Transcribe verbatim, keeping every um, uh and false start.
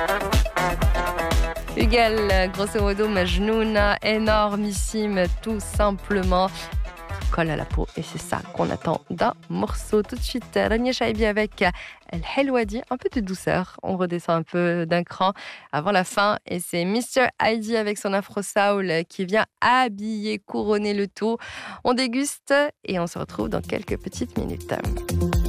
Huguel, grosso modo, Majnouna, énormissime, tout simplement. Colle à la peau et c'est ça qu'on attend d'un morceau. Tout de suite, Rania Chaibi avec El Helwadi, un peu de douceur. On redescend un peu d'un cran avant la fin et c'est mister Heidi avec son Afro Soul qui vient habiller, couronner le tout. On déguste et on se retrouve dans quelques petites minutes.